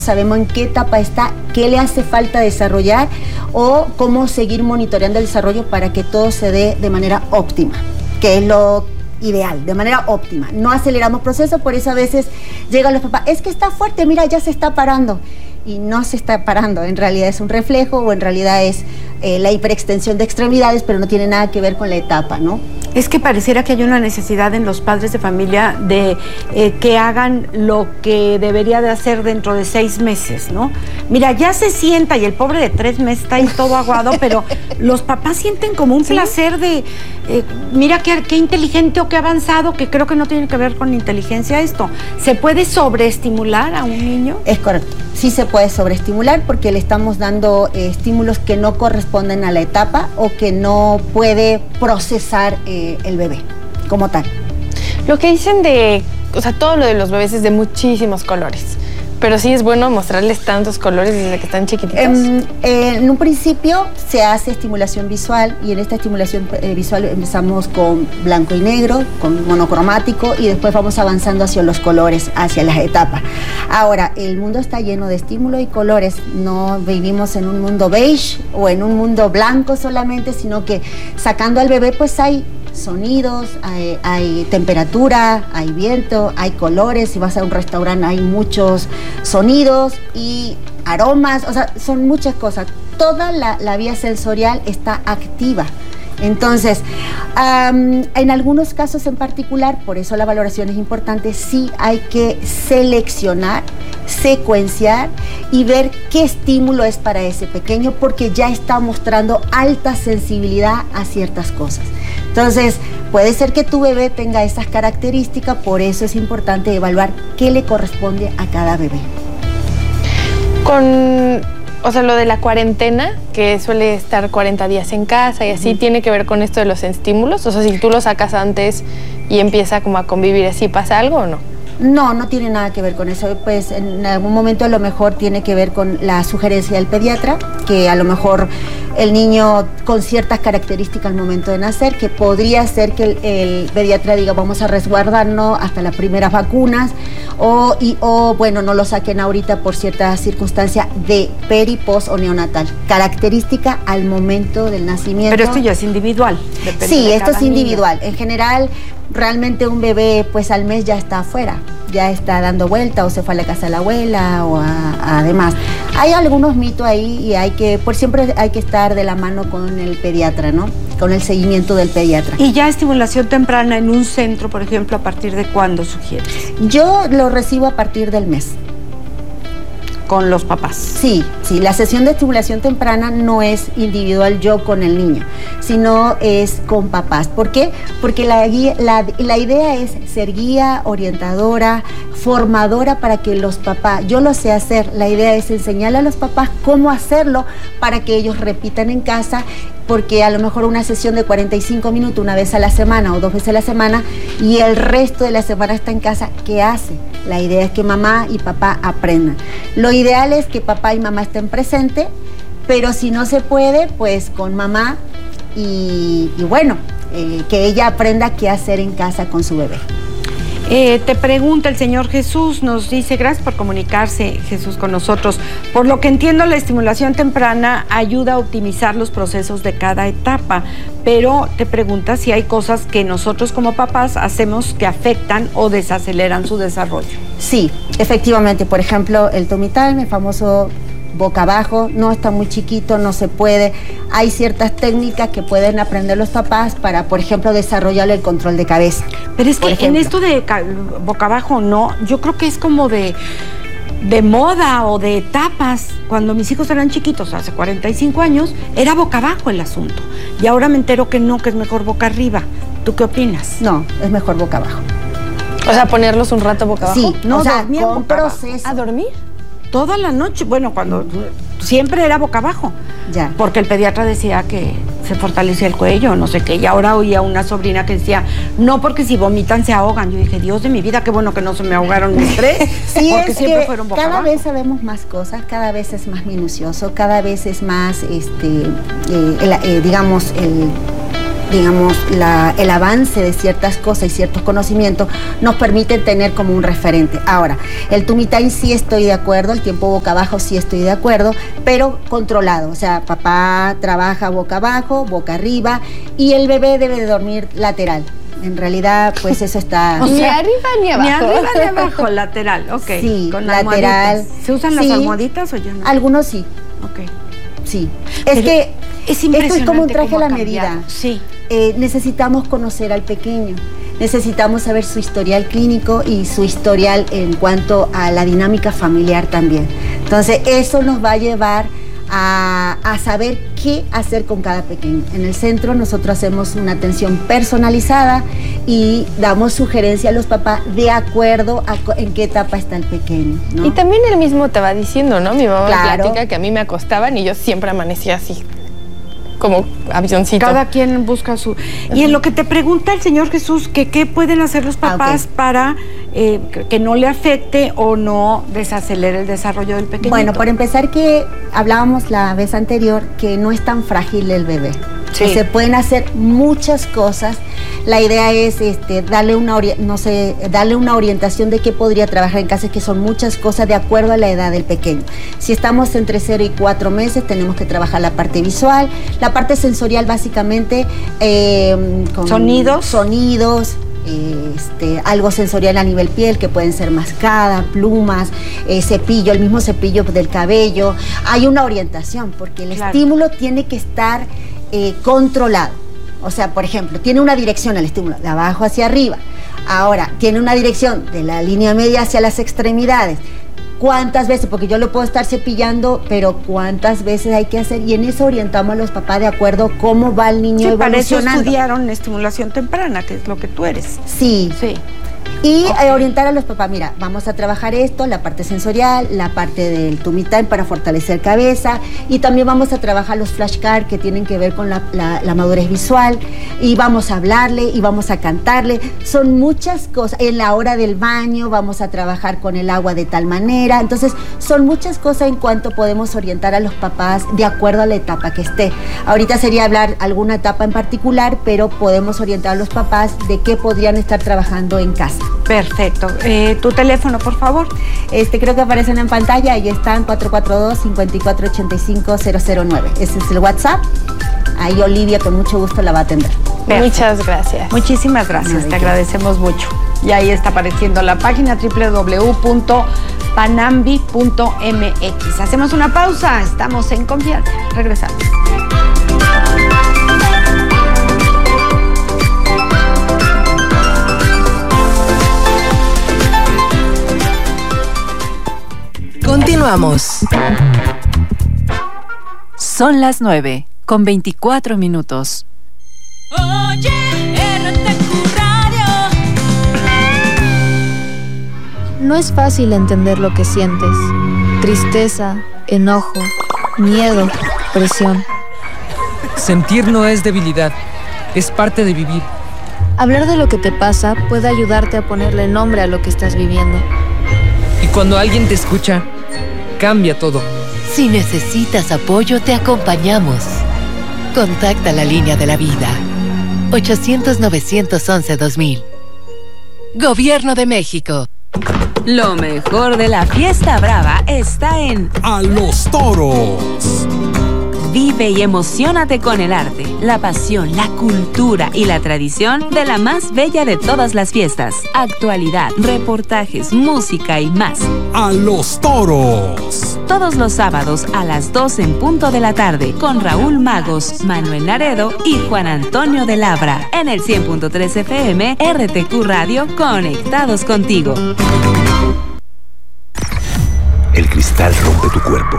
sabemos en qué etapa está, qué le hace falta desarrollar o cómo seguir monitoreando el desarrollo para que todo se dé de manera óptima, que es lo ideal, de manera óptima. No aceleramos procesos, por eso a veces llegan los papás, es que está fuerte, mira, ya se está parando. Y no se está parando, en realidad es un reflejo o en realidad es la hiperextensión de extremidades, pero no tiene nada que ver con la etapa, ¿no? Es que pareciera que hay una necesidad en los padres de familia de que hagan lo que debería de hacer dentro de 6 meses, ¿no? Mira, ya se sienta y el pobre de 3 meses está ahí todo aguado, pero los papás sienten como un placer de, mira qué inteligente o qué avanzado, que creo que no tiene que ver con inteligencia esto. ¿Se puede sobreestimular a un niño? Es correcto, sí se puede sobreestimular porque le estamos dando estímulos que no corresponden a la etapa o que no puede procesar el bebé como tal. Lo que dicen de, o sea, todo lo de los bebés es de muchísimos colores, pero sí es bueno mostrarles tantos colores desde que están chiquititos. En un principio se hace estimulación visual y en esta estimulación visual empezamos con blanco y negro, con monocromático y después vamos avanzando hacia los colores, hacia las etapas. Ahora, el mundo está lleno de estímulos y colores, no vivimos en un mundo beige o en un mundo blanco solamente, sino que sacando al bebé pues hay sonidos, hay temperatura, hay viento, hay colores, si vas a un restaurante hay muchos sonidos y aromas, o sea, son muchas cosas. Toda la vía sensorial está activa. Entonces, en algunos casos en particular, por eso la valoración es importante, sí hay que seleccionar, secuenciar y ver qué estímulo es para ese pequeño porque ya está mostrando alta sensibilidad a ciertas cosas. Entonces, puede ser que tu bebé tenga esas características, por eso es importante evaluar qué le corresponde a cada bebé. O sea, lo de la cuarentena, que suele estar 40 días en casa y así, ¿tiene que ver con esto de los estímulos? O sea, si tú lo sacas antes y empieza como a convivir así, ¿pasa algo o no? No, no tiene nada que ver con eso, pues en algún momento a lo mejor tiene que ver con la sugerencia del pediatra, que a lo mejor el niño con ciertas características al momento de nacer, que podría ser que el pediatra diga vamos a resguardarnos hasta las primeras vacunas o bueno, no lo saquen ahorita por ciertas circunstancias de peri, post o neonatal, característica al momento del nacimiento. Pero esto ya es individual. Sí, esto es individual, en general. Realmente un bebé pues al mes ya está afuera, ya está dando vuelta o se fue a la casa de la abuela o además. Hay algunos mitos ahí y por siempre hay que estar de la mano con el pediatra, ¿no? Con el seguimiento del pediatra. ¿Y ya estimulación temprana en un centro, por ejemplo, a partir de cuándo sugieres? Yo lo recibo a partir del mes. ¿Con los papás? Sí, la sesión de estimulación temprana no es individual yo con el niño, sino es con papás. ¿Por qué? Porque la idea es ser guía, orientadora, formadora para que los papás, yo lo sé hacer, la idea es enseñarle a los papás cómo hacerlo para que ellos repitan en casa, porque a lo mejor una sesión de 45 minutos una vez a la semana o 2 veces a la semana y el resto de la semana está en casa, ¿qué hace? La idea es que mamá y papá aprendan. Lo ideal es que papá y mamá estén presentes, pero si no se puede, pues con mamá y bueno, que ella aprenda qué hacer en casa con su bebé. Te pregunta el señor Jesús, nos dice, gracias por comunicarse, Jesús, con nosotros. Por lo que entiendo, la estimulación temprana ayuda a optimizar los procesos de cada etapa, pero te pregunta si hay cosas que nosotros como papás hacemos que afectan o desaceleran su desarrollo. Sí, efectivamente, por ejemplo, el tummy time, el famoso boca abajo, no está muy chiquito, no se puede. Hay ciertas técnicas que pueden aprender los papás para, por ejemplo, desarrollar el control de cabeza. Pero es que en esto de boca abajo, no, yo creo que es como de moda o de etapas. Cuando mis hijos eran chiquitos, hace 45 años, era boca abajo el asunto. Y ahora me entero que no, que es mejor boca arriba. ¿Tú qué opinas? No, es mejor boca abajo. O sea, ponerlos un rato boca abajo. Sí, no, o sea, con proceso. ¿A dormir? Toda la noche, bueno, cuando siempre era boca abajo. Ya. Porque el pediatra decía que se fortalecía el cuello, no sé qué. Y ahora oía una sobrina que decía, no, porque si vomitan se ahogan. Yo dije, Dios de mi vida, qué bueno que no se me ahogaron mis 3. Sí, porque es siempre fueron boca cada abajo. vez sabemos más cosas, cada vez es más minucioso, cada vez es más, digamos, digamos, el avance de ciertas cosas y ciertos conocimientos nos permiten tener como un referente. Ahora, el tummy time sí estoy de acuerdo, el tiempo boca abajo sí estoy de acuerdo, pero controlado. O sea, papá trabaja boca abajo, boca arriba, y el bebé debe de dormir lateral. En realidad, pues eso está... O sea, ni arriba ni abajo. Ni arriba ni abajo, lateral, ok. Sí, con lateral. Almohaditas. ¿Se usan las almohaditas o ya no? Algunos sí. Ok. Sí. Es que es esto es como un traje a la cambiado. medida. Sí. Necesitamos conocer al pequeño. Necesitamos saber su historial clínico y su historial en cuanto a la dinámica familiar también. Entonces, eso nos va a llevar a saber qué hacer con cada pequeño. En el centro nosotros hacemos una atención personalizada y damos sugerencia a los papás de acuerdo a en qué etapa está el pequeño, ¿no? Y también él mismo te va diciendo, ¿no? Mi mamá me Claro. platica que a mí me acostaban y yo siempre amanecía así, como avioncito. Cada quien busca su... Y en lo que te pregunta el Señor Jesús, que qué pueden hacer los papás para que no le afecte o no desacelere el desarrollo del pequeñito. Bueno, por empezar, que hablábamos la vez anterior que no es tan frágil el bebé. Sí. Que se pueden hacer muchas cosas. La idea es darle una orientación de qué podría trabajar en casa, que son muchas cosas de acuerdo a la edad del pequeño. Si estamos entre 0 y 4 meses, tenemos que trabajar la parte visual, la parte sensorial básicamente con sonidos, algo sensorial a nivel piel, que pueden ser mascada, plumas, cepillo, el mismo cepillo del cabello. Hay una orientación, porque el estímulo tiene que estar controlado. O sea, por ejemplo, tiene una dirección el estímulo, de abajo hacia arriba. Ahora, tiene una dirección de la línea media hacia las extremidades. ¿Cuántas veces? Porque yo lo puedo estar cepillando, pero ¿cuántas veces hay que hacer? Y en eso orientamos a los papás de acuerdo a cómo va el niño evolucionando. Para eso estudiaron estimulación temprana, que es lo que tú eres. Sí. Sí. Y orientar a los papás, mira, vamos a trabajar esto, la parte sensorial, la parte del tummy time para fortalecer cabeza, y también vamos a trabajar los flashcards que tienen que ver con la madurez visual, y vamos a hablarle y vamos a cantarle. Son muchas cosas. En la hora del baño vamos a trabajar con el agua de tal manera. Entonces, son muchas cosas en cuanto podemos orientar a los papás de acuerdo a la etapa que esté. Ahorita sería hablar alguna etapa en particular, pero podemos orientar a los papás de qué podrían estar trabajando en casa. Perfecto. ¿Tu teléfono, por favor? Creo que aparecen en pantalla, ahí están, 442-5485-009. Ese es el WhatsApp. Ahí Olivia con mucho gusto la va a atender. Perfecto. Muchas gracias. Muchísimas gracias, te agradecemos mucho. Y ahí está apareciendo la página www.panambi.mx. Hacemos una pausa, estamos en confianza. Regresamos. Continuamos. Son las 9:24. Oye, RTQ Radio. No es fácil entender lo que sientes. Tristeza, enojo, miedo, presión. Sentir no es debilidad, es parte de vivir. Hablar de lo que te pasa puede ayudarte a ponerle nombre a lo que estás viviendo. Y cuando alguien te escucha, cambia todo. Si necesitas apoyo, te acompañamos. Contacta la línea de la vida. 800-911-2000. Gobierno de México. Lo mejor de la fiesta brava está en A los Toros. Vive y emociónate con el arte, la pasión, la cultura y la tradición de la más bella de todas las fiestas. Actualidad, reportajes, música y más. A los Toros. Todos los sábados a las 12 en punto de la tarde con Raúl Magos, Manuel Laredo y Juan Antonio de Labra en el 100.3 FM RTQ Radio, conectados contigo. El cristal rompe tu cuerpo.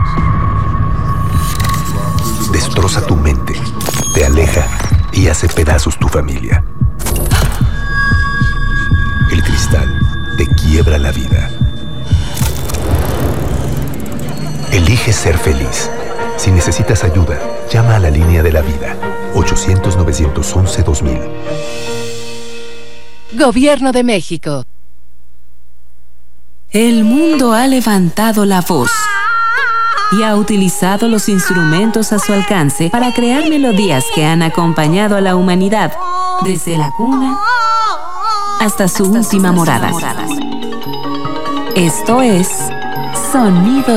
Destroza tu mente, te aleja y hace pedazos tu familia. El cristal te quiebra la vida. Elige ser feliz. Si necesitas ayuda, llama a la línea de la vida. 800-911-2000. Gobierno de México. El mundo ha levantado la voz. y ha utilizado los instrumentos a su alcance para crear melodías que han acompañado a la humanidad desde la cuna hasta su última morada. Esto es Sonido